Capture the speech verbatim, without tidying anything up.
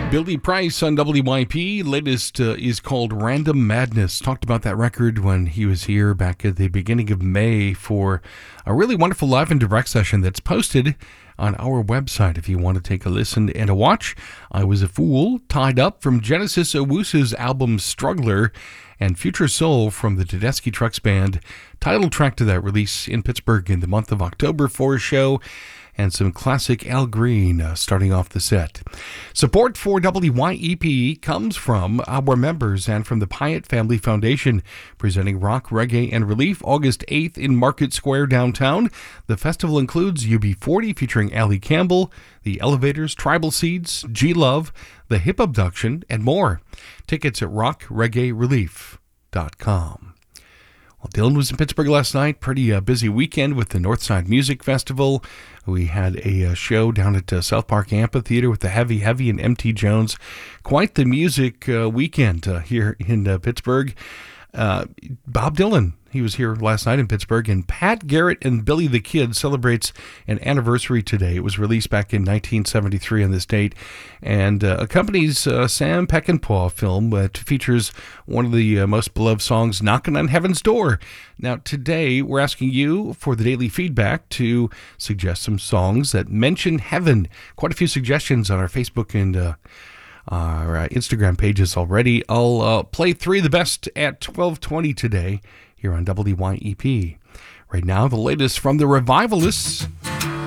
Billy Price on W Y P. Latest uh, is called Random Madness. Talked about that record when he was here back at the beginning of May for a really wonderful live and direct session that's posted on our website if you want to take a listen and a watch. I Was a Fool, Tied Up from Genesis Owusu's album Struggler, and Future Soul from the Tedeschi Trucks Band. Title track to that release in Pittsburgh in the month of October for a show. And some classic Al Green uh, starting off the set. Support for W Y E P comes from our members and from the Pyatt Family Foundation, presenting Rock, Reggae, and Relief August eighth in Market Square downtown. The festival includes U B forty featuring Allie Campbell, The Elevators, Tribal Seeds, G-Love, The Hip Abduction, and more. Tickets at rock reggae relief dot com. Well, Dylan was in Pittsburgh last night. Pretty uh, busy weekend with the Northside Music Festival. We had a uh, show down at uh, South Park Amphitheater with the Heavy Heavy and M T Jones. Quite the music uh, weekend uh, here in uh, Pittsburgh. Uh, Bob Dylan, he was here last night in Pittsburgh, and Pat Garrett and Billy the Kid celebrates an anniversary today. It was released back in nineteen seventy-three on this date, and uh, accompanies uh, Sam Peckinpah film that features one of the uh, most beloved songs, Knocking on Heaven's Door. Now, today, we're asking you for the daily feedback to suggest some songs that mention heaven. Quite a few suggestions on our Facebook and uh, our uh, Instagram pages already. I'll uh, play three of the best at twelve twenty today here on W Y E P. Right now, the latest from the Revivalists.